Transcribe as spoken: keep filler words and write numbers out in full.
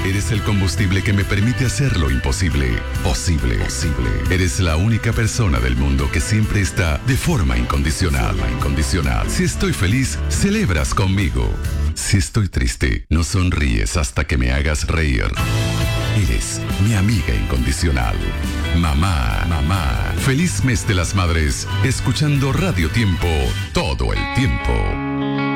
Eres el combustible que me permite hacer lo imposible posible. Posible. Eres la única persona del mundo que siempre está de forma incondicional. Incondicional. Si estoy feliz, celebras conmigo. Si estoy triste, no sonríes hasta que me hagas reír. Eres mi amiga incondicional. Mamá, mamá. Feliz mes de las madres, escuchando Radio Tiempo todo el tiempo.